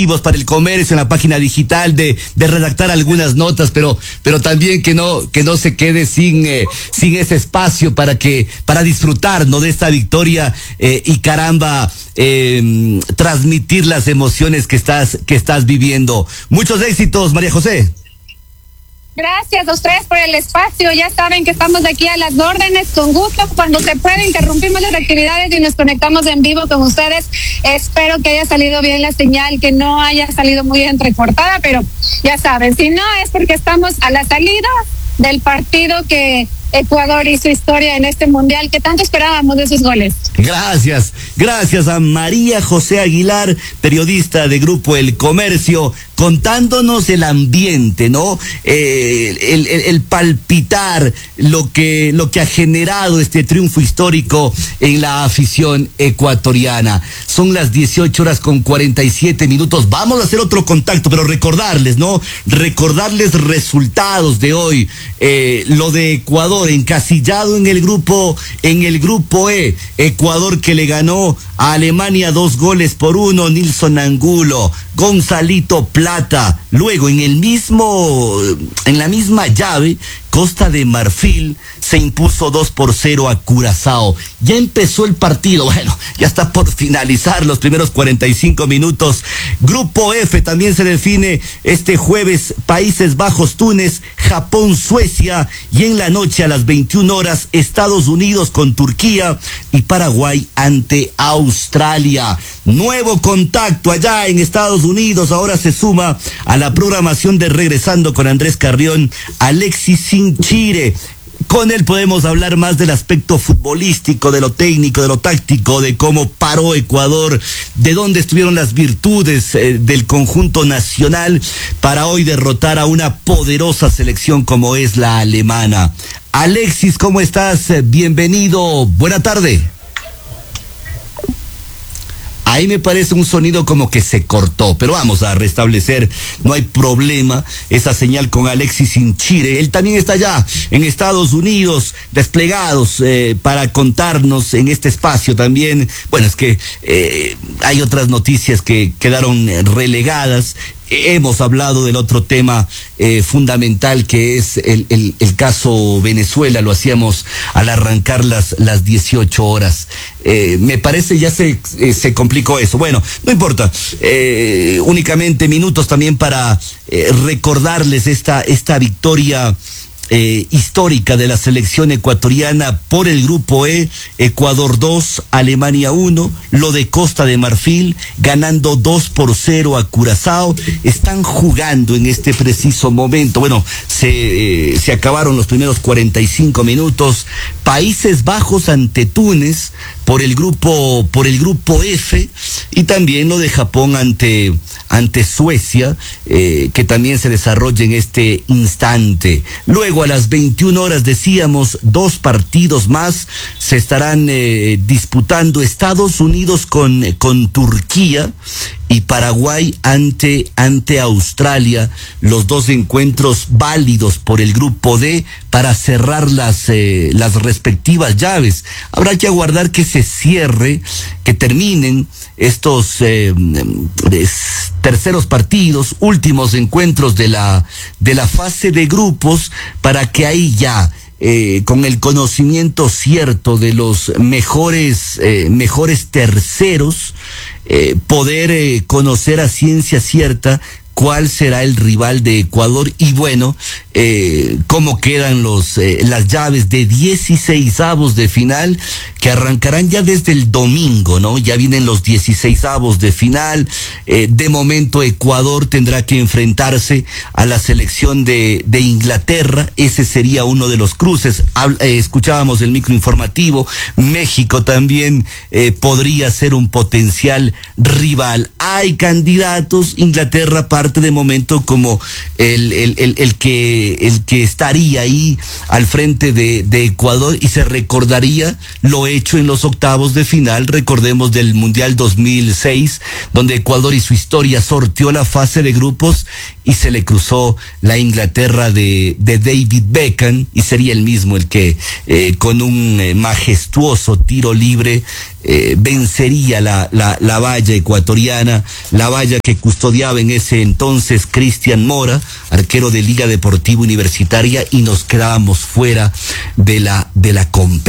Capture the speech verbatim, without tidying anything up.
informativos para el comercio en la página digital, de, de redactar algunas notas, pero, pero también que no, que no se quede sin, eh, sin ese espacio para que, para disfrutar, ¿no?, de esta victoria, eh, y caramba, eh, transmitir las emociones que estás, que estás viviendo. Muchos éxitos, María José. Gracias a ustedes por el espacio. Ya saben que estamos aquí a las órdenes, con gusto. Cuando se pueda, interrumpimos las actividades y nos conectamos en vivo con ustedes. Espero que haya salido bien la señal, que no haya salido muy entrecortada, pero ya saben, si no es porque estamos a la salida del partido que Ecuador hizo historia en este mundial, que tanto esperábamos de esos goles. Gracias, gracias a María José Aguilar, periodista de Grupo El Comercio, contándonos el ambiente, ¿no? Eh, el, el, el palpitar, lo que, lo que ha generado este triunfo histórico en la afición ecuatoriana. Son las dieciocho horas con cuarenta y siete minutos. Vamos a hacer otro contacto, pero recordarles, ¿no? Recordarles resultados de hoy. Eh, lo de Ecuador, encasillado en el grupo, en el grupo E. Ecuador, que le ganó a Alemania dos goles por uno, Nilson Angulo, Gonzalito Plata. Luego, en el mismo, en la misma llave, Costa de Marfil se impuso dos por cero a Curazao. Ya empezó el partido, bueno, ya está por finalizar los primeros cuarenta y cinco minutos. Grupo F también se define este jueves: Países Bajos, Túnez, Japón, Suecia, y en la noche a las veintiuna horas, Estados Unidos con Turquía y Paraguay ante Australia. Nuevo contacto allá en Estados Unidos. Ahora se suma a la programación de Regresando con Andrés Carrión, Alexis Sinchire. Con él podemos hablar más del aspecto futbolístico, de lo técnico, de lo táctico, de cómo paró Ecuador, de dónde estuvieron las virtudes eh, del conjunto nacional para hoy derrotar a una poderosa selección como es la alemana. Alexis, ¿cómo estás? Bienvenido. Buena tarde. Ahí me parece un sonido como que se cortó, pero vamos a restablecer, no hay problema, esa señal con Alexis Sinchire. Él también está allá en Estados Unidos, desplegados eh, para contarnos en este espacio también. Bueno, es que eh, hay otras noticias que quedaron relegadas. Hemos hablado del otro tema eh, fundamental, que es el, el, el caso Venezuela. Lo hacíamos al arrancar las, las dieciocho horas. Eh, me parece ya se, eh, se complicó eso. Bueno, no importa. Eh, únicamente minutos también para eh, recordarles esta, esta victoria Eh, histórica de la selección ecuatoriana por el grupo E. Ecuador dos, Alemania uno, lo de Costa de Marfil ganando dos por cero a Curazao. Están jugando en este preciso momento, bueno, se, eh, se acabaron los primeros cuarenta y cinco minutos. Países Bajos ante Túnez por el grupo, por el grupo F, y también lo de Japón ante, ante Suecia, eh, que también se desarrolla en este instante. Luego, a las veintiuna horas, decíamos, dos partidos más se estarán eh, disputando: Estados Unidos con, con Turquía y Paraguay ante, ante Australia, los dos encuentros válidos por el grupo D para cerrar las, eh, las respectivas llaves. Habrá que aguardar que se cierre, que terminen estos eh, terceros partidos, últimos encuentros de la, de la fase de grupos, para que ahí ya, Eh, con el conocimiento cierto de los mejores, eh, mejores terceros, eh, poder eh, conocer a ciencia cierta cuál será el rival de Ecuador y, bueno, eh, cómo quedan los eh, las llaves de dieciseisavos de final, que arrancarán ya desde el domingo, ¿no? Ya vienen los dieciseisavos de final. Eh, de momento Ecuador tendrá que enfrentarse a la selección de, de Inglaterra. Ese sería uno de los cruces. Habl- eh, escuchábamos el microinformativo. México también eh, podría ser un potencial rival. Hay candidatos. Inglaterra parte de momento como el, el, el, el que el que estaría ahí al frente de, de Ecuador, y se recordaría, lo hecho en los octavos de final, recordemos del Mundial dos mil seis, donde Ecuador y su historia sorteó la fase de grupos y se le cruzó la Inglaterra de, de David Beckham, y sería el mismo el que eh, con un eh, majestuoso tiro libre eh, vencería la, la, la valla ecuatoriana, la valla que custodiaba en ese entonces Cristian Mora, arquero de Liga Deportiva Universitaria, y nos quedábamos fuera de la, de la competencia.